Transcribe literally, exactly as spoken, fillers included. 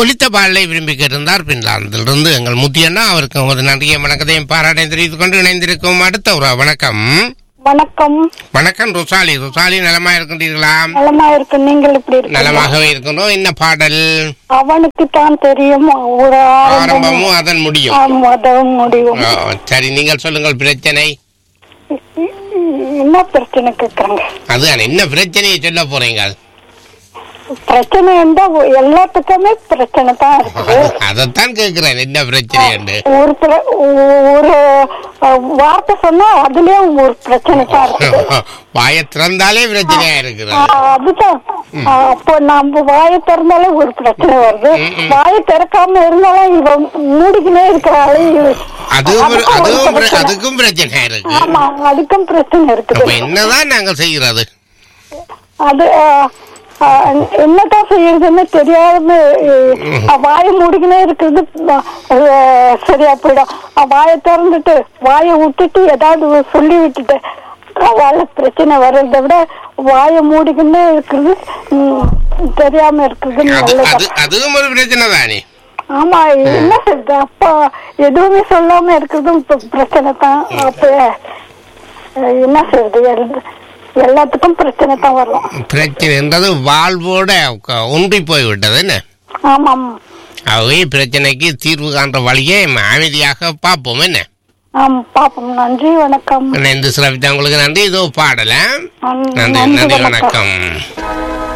ஒலித்த பாடலை விரும்பி கேட்டிருந்தார் பின்லாந்திலிருந்து எங்கள் முத்தியண்ணா. அவருக்கு ஒரு நன்றியை வணக்கத்தையும் பாராட்டையும் தெரிவித்துக் கொண்டு இணைந்திருக்கும் அடுத்த ஒரு வணக்கம். வணக்கம். வணக்கம் ருசாலி. ருசாலி நலமா இருக்கின்றீர்களா? நலமா இருக்கு. நீங்கள் எப்படி இருக்கு? நலமாகவே இருக்கின்றோம். என்ன பாடல்? அவனுக்கு தான் தெரியும் ஒரு ஆரம்பமும் அதன் முடியும். அதன் முடியும். சரி, நீங்கள் சொல்லுங்கள் பிரச்சனை. என்ன பிரச்சனை கேக்குறாங்க? அதுதான், என்ன பிரச்சனையை சொல்ல போறீங்க? பிரச்சனை இருந்தா எல்லாத்துக்குமே பிரச்சனை தான் இருக்கு. அதத்தான் கேக்குறேன், என்ன பிரச்சனை? ஒரு ஒரு வார்த்தை சொன்னா அதுலயும் ஒரு பிரச்சனை தான் இருக்கு. வாயை திறந்தாலே பிரச்சனையா இருக்குது. அதுதான், அப்போ நம்ம வாயை திறந்தாலே ஒரு பிரச்சனை வருது. வாயை திறக்காம இருந்தாலும் இவன் மூடிக்கினே இருக்கிறாள். அதுக்கும் பிரச்சனை இருக்கு. ஆமா, அதுக்கும் பிரச்சனை இருக்கு. என்னதான் நாங்க செய்யறது? அது என்னதான் செய்யறதுன்னு தெரியாம வாயை மூடிக்கினே இருக்கிறது சரியா போயிடும். வாயை திறந்துட்டு வாயை விட்டுட்டு ஏதாவது சொல்லி விட்டுட்டு அதனால பிரச்சனை வர்றதை விட வாயை மூடிக்கினே இருக்கிறது தெரியாம இருக்கிறது அதுவும் ஒரு பிரச்சனை தானே. ஆமா, என்ன சொல்றது, அப்ப எதுவுமே சொல்லாம இருக்கிறதும் பிரச்சனை தான். அப்ப என்ன சொல்றது, எல்லாத்துக்கும் பிரச்சனை தான் வரும். பிரச்சனை என்றது வாழ்வோட ஒன்றி போய்விட்டது. என்ன? ஆமாம். அவை பிரச்சனைக்கு தீர்வு காண்ற வழியை அமைதியாக பார்ப்போம். என்ன? ஆம், பார்ப்போம். நன்றி, வணக்கம். நன்றி சிறப்பித்த உங்களுக்கு நன்றி. இதோ பாடல. நன்றி, நன்றி, வணக்கம்.